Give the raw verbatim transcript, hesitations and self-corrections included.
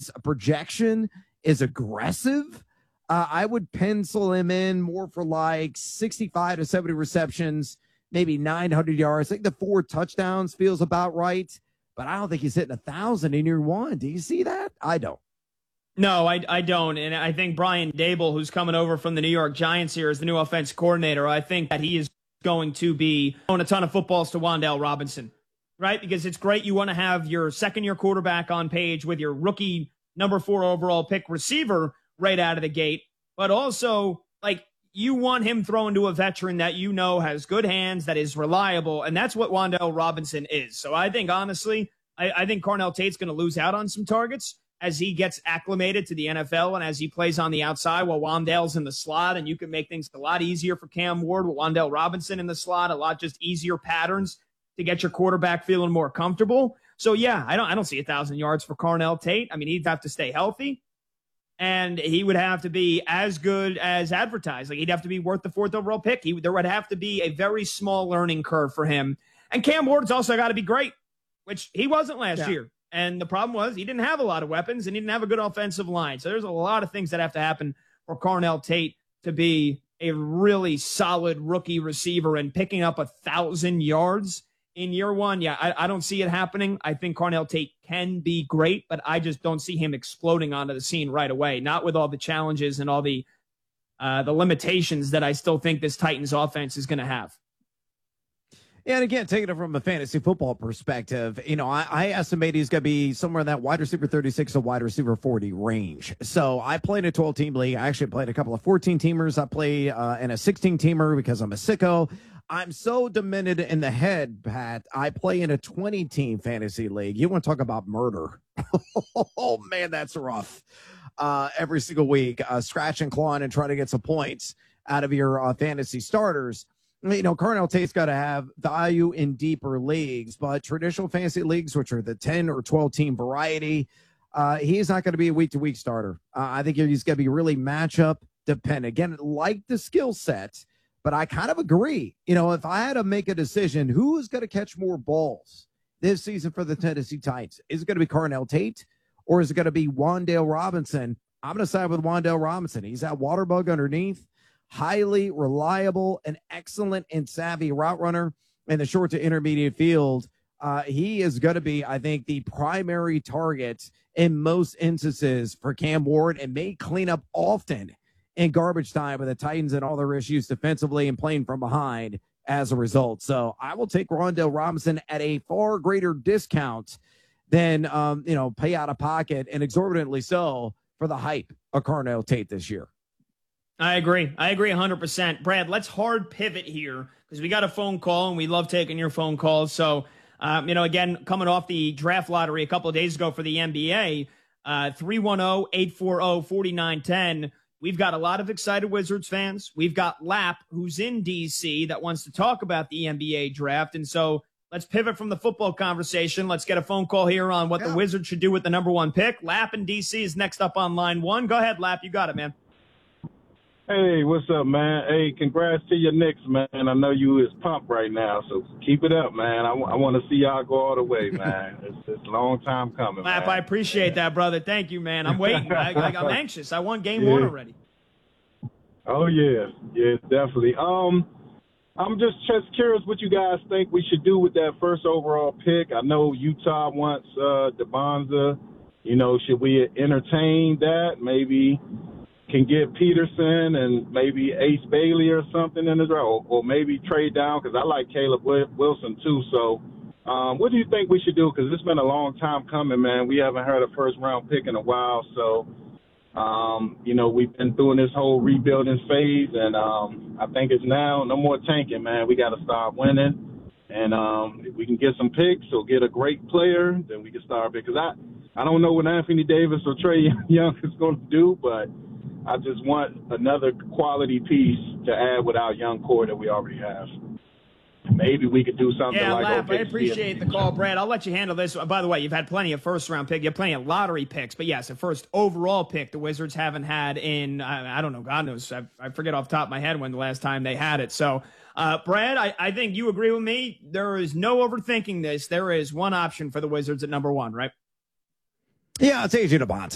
his projection is aggressive. Uh, I would pencil him in more for like sixty-five to seventy receptions, maybe nine hundred yards. I think the four touchdowns feels about right, but I don't think he's hitting a thousand in year one. Do you see that? I don't. No, I, I don't. And I think Brian Dable, who's coming over from the New York Giants here as the new offense coordinator, I think that he is going to be throwing a ton of footballs to Wan'Dale Robinson, right? Because it's great. You want to have your second year quarterback on page with your rookie number four overall pick receiver right out of the gate. But also, like, you want him throwing to a veteran that you know has good hands, that is reliable, and that's what Wan'Dale Robinson is. So I think, honestly, I, I think Carnell Tate's going to lose out on some targets as he gets acclimated to the N F L and as he plays on the outside while Wan'Dale's in the slot, and you can make things a lot easier for Cam Ward with Wan'Dale Robinson in the slot, a lot just easier patterns to get your quarterback feeling more comfortable. So, yeah, I don't I don't see one thousand yards for Carnell Tate. I mean, he'd have to stay healthy, and he would have to be as good as advertised. Like, he'd have to be worth the fourth overall pick. He, there would have to be a very small learning curve for him. And Cam Ward's also got to be great, which he wasn't last yeah. year. And the problem was he didn't have a lot of weapons and he didn't have a good offensive line. So there's a lot of things that have to happen for Carnell Tate to be a really solid rookie receiver, and picking up a thousand yards in year one. Yeah, I, I don't see it happening. I think Carnell Tate can be great, but I just don't see him exploding onto the scene right away. Not with all the challenges and all the, uh, the limitations that I still think this Titans offense is going to have. And again, taking it from a fantasy football perspective, you know, I, I estimate he's going to be somewhere in that wide receiver thirty-six to wide receiver forty range. So I play in a twelve-team league. I actually played a couple of fourteen-teamers. I play uh, in a sixteen-teamer because I'm a sicko. I'm so demented in the head, Pat. I play in a twenty-team fantasy league. You want to talk about murder. Oh, man, that's rough. Uh, every single week, uh, scratch and clawing and trying to get some points out of your uh, fantasy starters. You know, Carnell Tate's got to have value in deeper leagues, but traditional fantasy leagues, which are the ten or twelve team variety, uh, he's not going to be a week to week starter. Uh, I think he's going to be really matchup dependent. Again, like the skill set, but I kind of agree. You know, if I had to make a decision, who is going to catch more balls this season for the Tennessee Titans? Is it going to be Carnell Tate or is it going to be Wan'Dale Robinson? I'm going to side with Wan'Dale Robinson. He's that water bug underneath. Highly reliable and excellent and savvy route runner in the short to intermediate field. Uh, he is going to be, I think, the primary target in most instances for Cam Ward, and may clean up often in garbage time with the Titans and all their issues defensively and playing from behind as a result. So I will take Wan'Dale Robinson at a far greater discount than, um, you know, pay out of pocket, and exorbitantly so, for the hype of Carnell Tate this year. I agree. I agree one hundred percent. Brad, let's hard pivot here because we got a phone call and we love taking your phone calls. So, um, you know, again, coming off the draft lottery a couple of days ago for the N B A, uh, three one zero, eight four zero, four nine one zero. We've got a lot of excited Wizards fans. We've got Lap, who's in D C, that wants to talk about the N B A draft. And so let's pivot from the football conversation. Let's get a phone call here on what yeah. the Wizards should do with the number one pick. Lap in D C is next up on line one. Go ahead, Lap. You got it, man. Hey, what's up, man? Hey, congrats to your Knicks, man. I know you is pumped right now, so keep it up, man. I, w- I want to see y'all go all the way, man. It's, it's a long time coming, Lap, man. I appreciate that, brother. Thank you, man. I'm waiting. I, I, I'm anxious. I won game yeah. one already. Oh, yeah. Yeah, definitely. Um, I'm just, just curious what you guys think we should do with that first overall pick. I know Utah wants uh, DeBonza. You know, should we entertain that? Maybe can get Peterson and maybe Ace Bailey or something in his role, or maybe trade down, because I like Caleb Wilson too. So um, what do you think we should do? Because it's been a long time coming, man. We haven't heard a first-round pick in a while. So, um, you know, we've been doing this whole rebuilding phase, and um, I think it's now no more tanking, man. We got to start winning. And um, if we can get some picks or get a great player, then we can start. Because I, I don't know what Anthony Davis or Trae Young is going to do, but I just want another quality piece to add with our young core that we already have. Maybe we could do something yeah, like that. Yeah, I appreciate the call, Brad. I'll let you handle this. By the way, you've had plenty of first-round picks. You have plenty of lottery picks. But, yes, a first overall pick the Wizards haven't had in, I, I don't know, God knows. I, I forget off the top of my head when the last time they had it. So, uh, Brad, I, I think you agree with me. There is no overthinking this. There is one option for the Wizards at number one, right? Yeah, it's A J DeBonta.